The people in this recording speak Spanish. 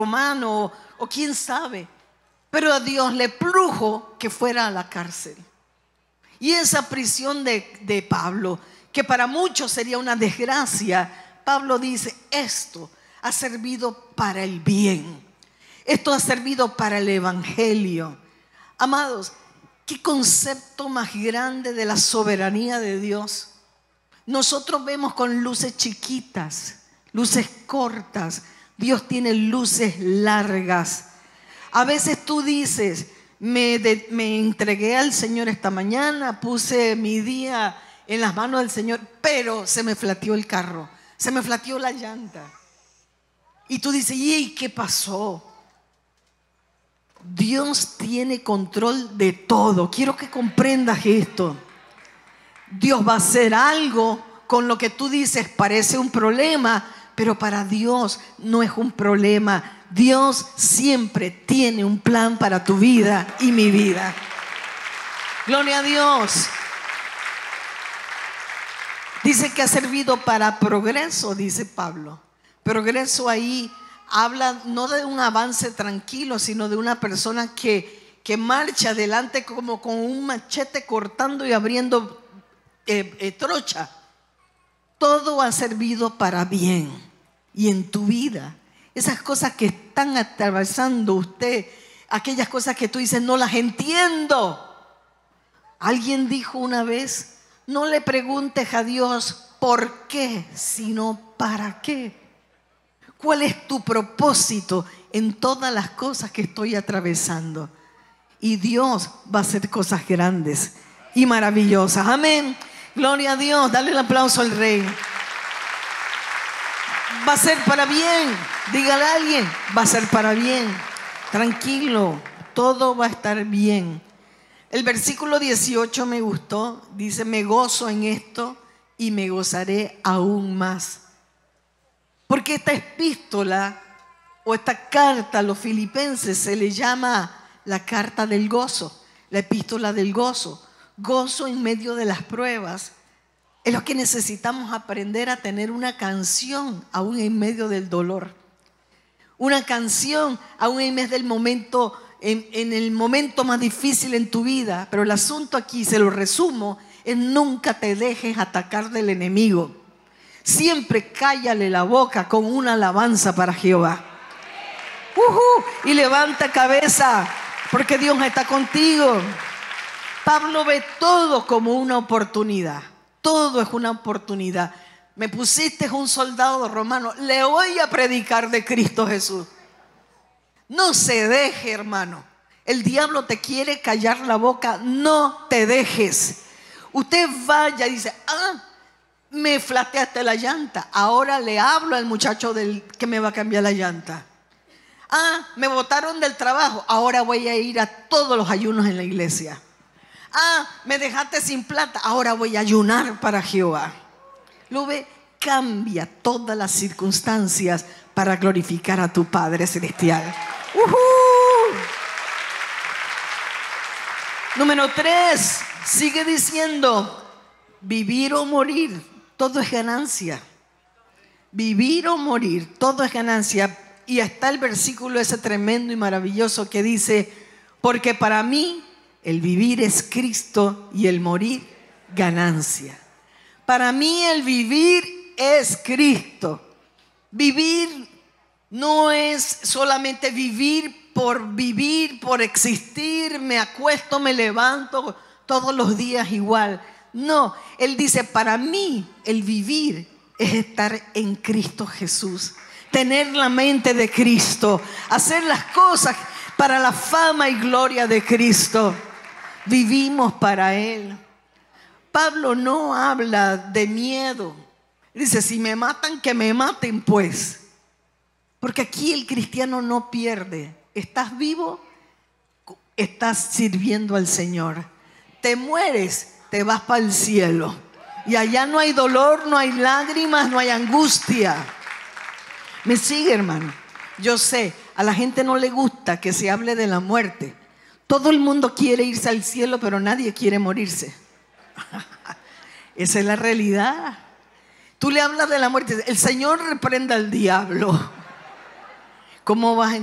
romano o quién sabe. Pero a Dios le plujo que fuera a la cárcel. Y esa prisión de Pablo, que para muchos sería una desgracia, Pablo dice, esto ha servido para el bien. Esto ha servido para el evangelio. Amados, ¿qué concepto más grande de la soberanía de Dios? Nosotros vemos con luces chiquitas, luces cortas. Dios tiene luces largas. A veces tú dices, me entregué al Señor esta mañana, puse mi día en las manos del Señor, pero se me flateó el carro, se me flateó la llanta. Y tú dices, ¿y qué pasó? Dios tiene control de todo. Quiero que comprendas esto. Dios va a hacer algo con lo que tú dices parece un problema, pero para Dios no es un problema. Dios siempre tiene un plan para tu vida y mi vida. Gloria a Dios. Dice que ha servido para progreso, dice Pablo. Progreso ahí habla no de un avance tranquilo, sino de una persona que marcha adelante como con un machete cortando y abriendo trocha. Todo ha servido para bien. Y en tu vida, esas cosas que están atravesando usted, aquellas cosas que tú dices, no las entiendo. Alguien dijo una vez, no le preguntes a Dios por qué, sino para qué. ¿Cuál es tu propósito en todas las cosas que estoy atravesando? Y Dios va a hacer cosas grandes y maravillosas. Amén. Gloria a Dios. Dale el aplauso al Rey. Va a ser para bien. Dígale a alguien, va a ser para bien. Tranquilo, todo va a estar bien. El versículo 18 me gustó. Dice, me gozo en esto y me gozaré aún más. Porque esta epístola o esta carta a los filipenses se le llama la carta del gozo, la epístola del gozo. Gozo en medio de las pruebas. Es lo que necesitamos aprender a tener, una canción aún en medio del dolor. Una canción aún en medio del momento, en el momento más difícil en tu vida. Pero el asunto aquí, se lo resumo, es nunca te dejes atacar del enemigo. Siempre cállale la boca con una alabanza para Jehová. Y levanta cabeza, porque Dios está contigo. Pablo ve todo como una oportunidad. Todo es una oportunidad. Me pusiste un soldado romano, le voy a predicar de Cristo Jesús. No se deje, hermano. El diablo te quiere callar la boca. No te dejes. Usted vaya y dice, me flateaste la llanta. Ahora le hablo al muchacho que me va a cambiar la llanta. Me botaron del trabajo. Ahora voy a ir a todos los ayunos en la iglesia. Me dejaste sin plata. Ahora voy a ayunar para Jehová. Lo ve, cambia todas las circunstancias para glorificar a tu Padre Celestial. Número 3, sigue diciendo, vivir o morir, todo es ganancia. Vivir o morir, todo es ganancia. Y está el versículo ese tremendo y maravilloso que dice, porque para mí el vivir es Cristo y el morir ganancia. Para mí el vivir es Cristo. Vivir no es solamente vivir, por existir, me acuesto, me levanto todos los días igual. No, él dice, para mí el vivir es estar en Cristo Jesús. Tener la mente de Cristo, hacer las cosas para la fama y gloria de Cristo. Vivimos para Él. Pablo no habla de miedo. Dice, si me matan, que me maten pues. Porque aquí el cristiano no pierde. Estás vivo, estás sirviendo al Señor. Te mueres, te vas para el cielo. Y allá no hay dolor, no hay lágrimas, no hay angustia. ¿Me sigue, hermano? Yo sé, a la gente no le gusta que se hable de la muerte. Todo el mundo quiere irse al cielo, pero nadie quiere morirse. Esa es la realidad. Tú le hablas de la muerte. El Señor reprenda al diablo. ¿Cómo vas a